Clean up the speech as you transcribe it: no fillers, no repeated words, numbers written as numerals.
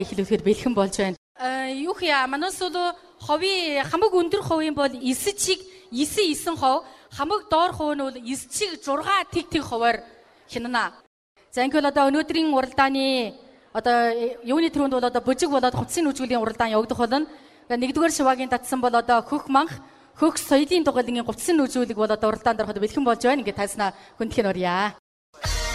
Эхлүүлэхээр бэлхэн болж байна. Юу хя манаас бол ховын хамаг өндөр хувийн бол 9 хов, хамаг доор хувь нь бол 9 6 хуваар хянана. За ингээд одоо өнөөдрийн уралдааны одоо юуны төрөнд бол одоо бужиг болоод хувцсын нүжгүүлийн уралдаан явагдах болно. Нэгдүгээр шиваагийн татсан бол одоо хөх манх, хөх соёлын дугуйлангийн хувцсын нүжүүлэг бол одоо уралдаан дээрх одоо бэлхэн болж байна. Ингээд тайснаа хүндхэн урья.